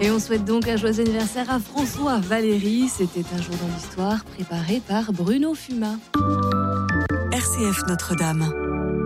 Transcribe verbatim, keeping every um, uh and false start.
Et on souhaite donc un joyeux anniversaire à François Valéry. C'était un jour dans l'histoire préparé par Bruno Fuma. R C F Notre-Dame.